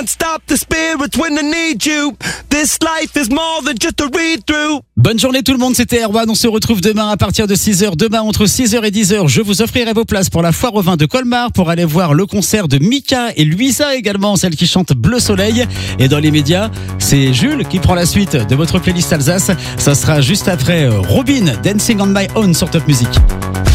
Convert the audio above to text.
Stop the spirit when I need you. This life is more than just a read-through. Bonne journée tout le monde, c'était Erwan. On se retrouve demain à partir de 6h. Demain entre 6h et 10h, je vous offrirai vos places pour la foire au vin de Colmar pour aller voir le concert de Mika et Luisa également, celle qui chante Bleu Soleil. Et dans les médias, c'est Jules qui prend la suite de votre playlist Alsace. Ça sera juste après Robin, Dancing on My Own sur Top Music.